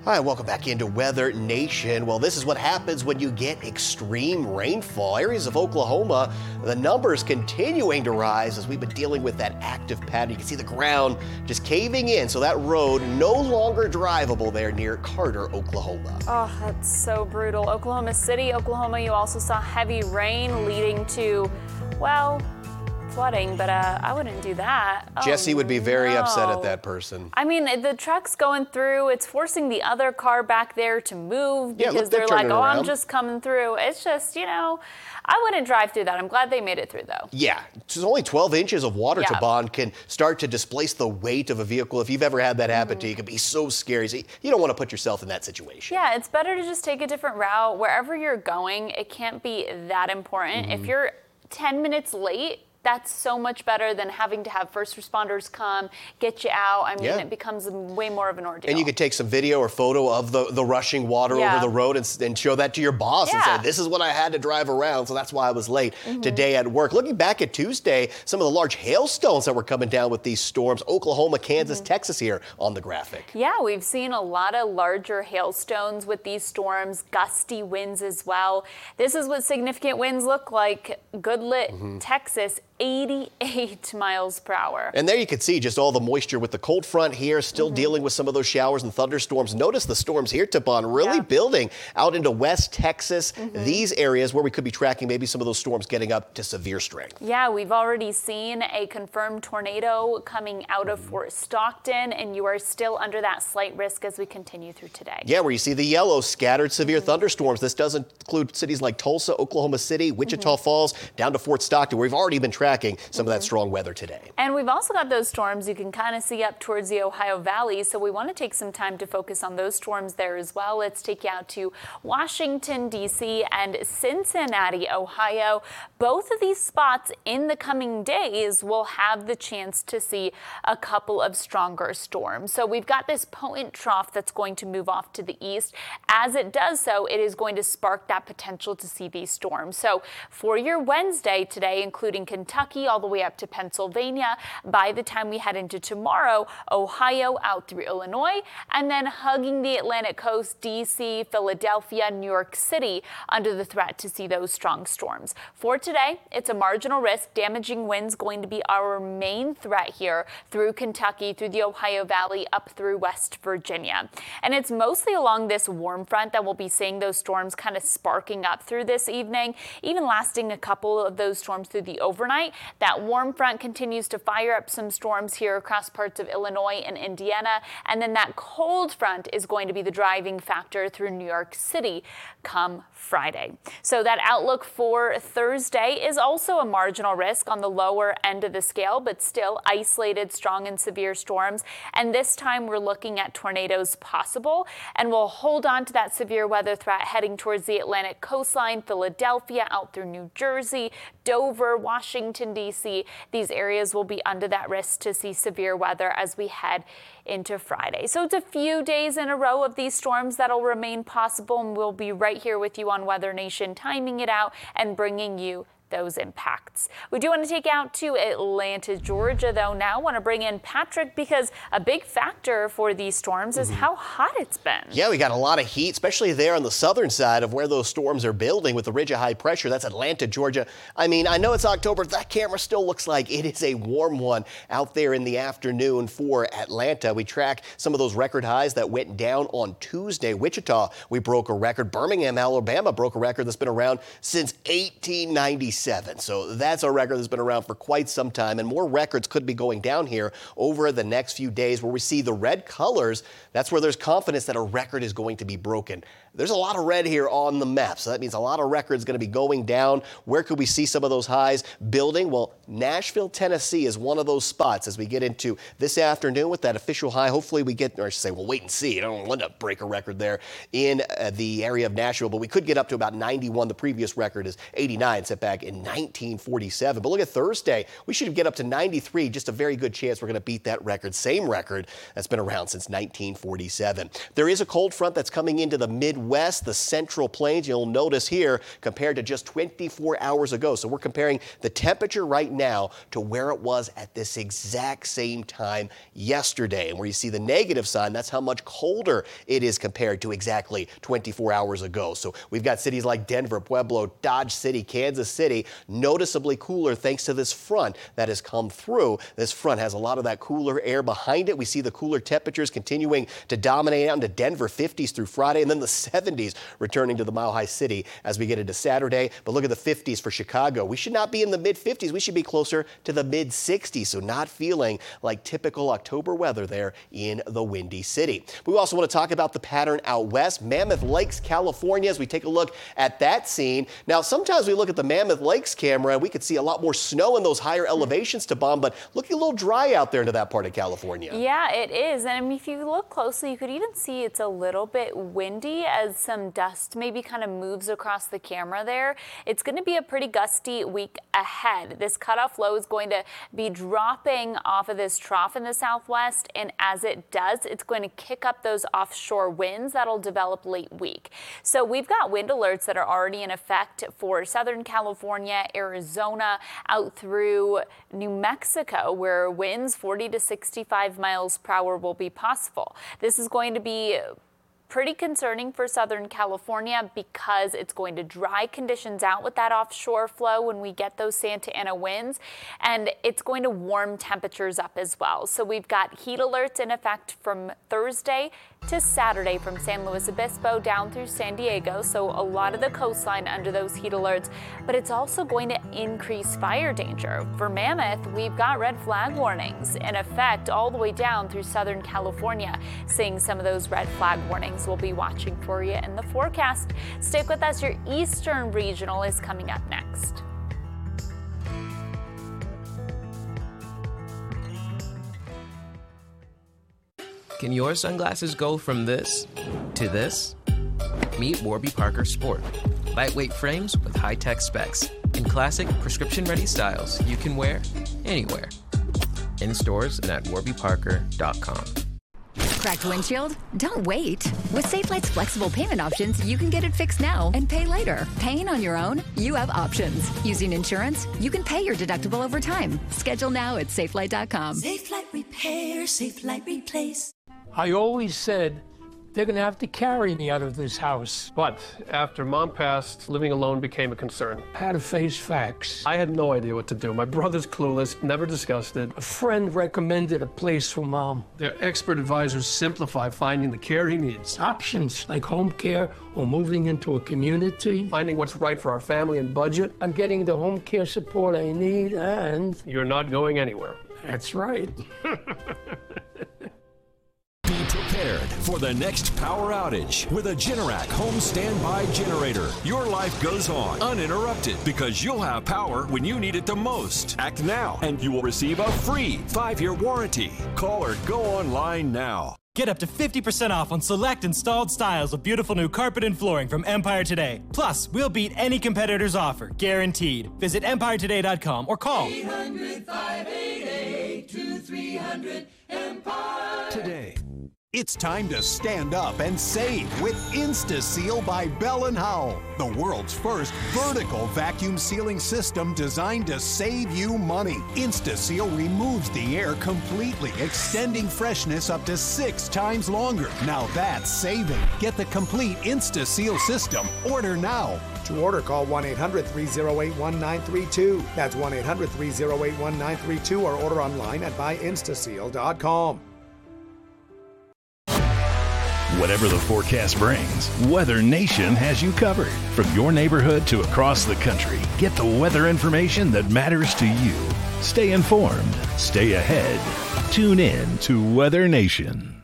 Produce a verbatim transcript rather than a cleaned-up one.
Hi, welcome back into Weather Nation. Well, this is what happens when you get extreme rainfall. Areas of Oklahoma, the numbers continuing to rise as we've been dealing with that active pattern. You can see the ground just caving in, so that road no longer drivable there near Carter, Oklahoma. Oh, that's so brutal. Oklahoma City, Oklahoma, you also saw heavy rain leading to, well, flooding, but uh, I wouldn't do that. Oh, Jesse would be very no. upset at that person. I mean, the truck's going through. It's forcing the other car back there to move Yeah, because look, they're they're like, turning oh, around. I'm just coming through. It's just, you know, I wouldn't drive through that. I'm glad they made it through, though. Yeah, just only twelve inches of water Yeah. to bond can start to displace the weight of a vehicle. If you've ever had that happen to you, it can be so scary. So you don't want to put yourself in that situation. Yeah, it's better to just take a different route. Wherever you're going, it can't be that important. Mm-hmm. If you're ten minutes late, that's so much better than having to have first responders come, get you out. I mean, Yeah. it becomes way more of an ordeal. And you could take some video or photo of the, the rushing water Yeah. over the road and, and show that to your boss Yeah. and say, this is what I had to drive around, so that's why I was late today at work. Looking back at Tuesday, some of the large hailstones that were coming down with these storms, Oklahoma, Kansas, Texas here on the graphic. Yeah, we've seen a lot of larger hailstones with these storms, gusty winds as well. This is what significant winds look like. Goodlet, Texas, eighty-eight miles per hour. And there you can see just all the moisture with the cold front here, still dealing with some of those showers and thunderstorms. Notice the storms here, Tipon, really Yeah. building out into West Texas. These areas where we could be tracking maybe some of those storms getting up to severe strength. Yeah, we've already seen a confirmed tornado coming out of Fort Stockton, and you are still under that slight risk as we continue through today. Yeah, where you see the yellow, scattered severe thunderstorms. This doesn't include cities like Tulsa, Oklahoma City, Wichita Falls, down to Fort Stockton, where we've already been tracking some of that strong weather today. And we've also got those storms you can kind of see up towards the Ohio Valley, so we want to take some time to focus on those storms there as well. Let's take you out to Washington, D C and Cincinnati, Ohio. Both of these spots in the coming days will have the chance to see a couple of stronger storms. So we've got this potent trough that's going to move off to the east. As it does so, it is going to spark that potential to see these storms. So for your Wednesday today, including Kentucky all the way up to Pennsylvania, by the time we head into tomorrow, Ohio out through Illinois, and then hugging the Atlantic coast, D C, Philadelphia, New York City, under the threat to see those strong storms. For today, it's a marginal risk. Damaging winds going to be our main threat here through Kentucky, through the Ohio Valley, up through West Virginia. And it's mostly along this warm front that we'll be seeing those storms kind of sparking up through this evening, even lasting a couple of those storms through the overnight. That warm front continues to fire up some storms here across parts of Illinois and Indiana, and then that cold front is going to be the driving factor through New York City come Friday. So that outlook for Thursday is also a marginal risk on the lower end of the scale, but still isolated strong and severe storms. And this time we're looking at tornadoes possible, and we'll hold on to that severe weather threat heading towards the Atlantic coastline, Philadelphia, out through New Jersey, Dover, Washington, D C. These areas will be under that risk to see severe weather as we head into Friday. So it's a few days in a row of these storms that'll remain possible, and we'll be right here with you on Weather Nation, timing it out and bringing you those impacts. We do want to take out to Atlanta, Georgia, though. Now want to bring in Patrick, because a big factor for these storms is how hot it's been. Yeah, we got a lot of heat, especially there on the southern side of where those storms are building with the ridge of high pressure. That's Atlanta, Georgia. I mean, I know it's October. That camera still looks like it is a warm one out there in the afternoon for Atlanta. We track some of those record highs that went down on Tuesday. Wichita, we broke a record. Birmingham, Alabama broke a record that's been around since eighteen ninety-seven. So that's a record that's been around for quite some time, and more records could be going down here over the next few days. Where we see the red colors, that's where there's confidence that a record is going to be broken. There's a lot of red here on the map, so that means a lot of records going to be going down. Where could we see some of those highs building? Well, Nashville, Tennessee is one of those spots as we get into this afternoon with that official high. Hopefully we get, or I should say, we'll wait and see. I don't want to break a record there in uh, the area of Nashville, but we could get up to about ninety-one. The previous record is eighty-nine, set back in nineteen forty-seven. But look at Thursday. We should get up to ninety-three. Just a very good chance we're going to beat that record. Same record that's been around since nineteen forty-seven. There is a cold front that's coming into the Midwest Midwest, the Central Plains. You'll notice here compared to just twenty-four hours ago. So we're comparing the temperature right now to where it was at this exact same time yesterday. And where you see the negative sign, that's how much colder it is compared to exactly twenty-four hours ago. So we've got cities like Denver, Pueblo, Dodge City, Kansas City, noticeably cooler thanks to this front that has come through. This front has a lot of that cooler air behind it. We see the cooler temperatures continuing to dominate out into Denver, fifties through Friday, and then the seventies returning to the Mile High City as we get into Saturday. But look at the fifties for Chicago. We should not be in the mid fifties. We should be closer to the mid sixties. So not feeling like typical October weather there in the Windy City. We also want to talk about the pattern out west, Mammoth Lakes, California, as we take a look at that scene. Now, sometimes we look at the Mammoth Lakes camera and we could see a lot more snow in those higher elevations to bomb, but looking a little dry out there into that part of California. Yeah, it is. And I mean, if you look closely, you could even see it's a little bit windy as some dust maybe kind of moves across the camera there. It's going to be a pretty gusty week ahead. This cutoff low is going to be dropping off of this trough in the southwest, and as it does, it's going to kick up those offshore winds that'll develop late week. So we've got wind alerts that are already in effect for Southern California, Arizona, out through New Mexico, where winds forty to sixty-five miles per hour will be possible. This is going to be pretty concerning for Southern California because it's going to dry conditions out with that offshore flow when we get those Santa Ana winds, and it's going to warm temperatures up as well. So we've got heat alerts in effect from Thursday to Saturday from San Luis Obispo down through San Diego, so a lot of the coastline under those heat alerts, but it's also going to increase fire danger. For Mammoth, we've got red flag warnings in effect all the way down through Southern California, seeing some of those red flag warnings we'll be watching for you in the forecast. Stick with us, your Eastern Regional is coming up next. Can your sunglasses go from this to this? Meet Warby Parker Sport. Lightweight frames with high-tech specs in classic prescription-ready styles you can wear anywhere. In stores and at warby parker dot com. Cracked windshield? Don't wait. With Safelight's flexible payment options, you can get it fixed now and pay later. Paying on your own? You have options. Using insurance? You can pay your deductible over time. Schedule now at safelight dot com. Safelight Repair, Safelight Replace. I always said they're going to have to carry me out of this house. But after Mom passed, living alone became a concern. I had to face facts. I had no idea what to do. My brother's clueless, never discussed it. A friend recommended a place for Mom. Their expert advisors simplify finding the care he needs. Options like home care or moving into a community. Finding what's right for our family and budget. I'm getting the home care support I need, and you're not going anywhere. That's right. Be prepared for the next power outage with a Generac home standby generator. Your life goes on uninterrupted because you'll have power when you need it the most. Act now and you will receive a free five-year warranty. Call or go online now. Get up to fifty percent off on select installed styles of beautiful new carpet and flooring from Empire Today. Plus, we'll beat any competitor's offer, guaranteed. Visit empire today dot com or call eight hundred, five eight eight, two three hundred, Empire. Today. It's time to stand up and save with InstaSeal by Bell and Howell, the world's first vertical vacuum sealing system designed to save you money. InstaSeal removes the air completely, extending freshness up to six times longer. Now that's saving. Get the complete InstaSeal system. Order now. To order, call one eight hundred, three oh eight, one nine three two. That's one eight hundred, three oh eight, one nine three two or order online at buy insta seal dot com. Whatever the forecast brings, Weather Nation has you covered. From your neighborhood to across the country, get the weather information that matters to you. Stay informed, stay ahead. Tune in to Weather Nation.